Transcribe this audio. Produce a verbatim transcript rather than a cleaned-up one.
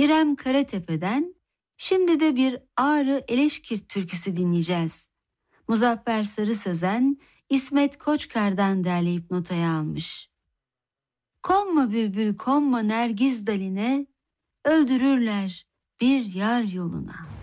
İrem Karatepe'den şimdi de bir Ağrı Eleşkirt türküsü dinleyeceğiz. Muzaffer Sarı Sözen, İsmet Koçkar'dan derleyip notaya almış. Konma bülbül konma nergiz daline, öldürürler bir yar yoluna.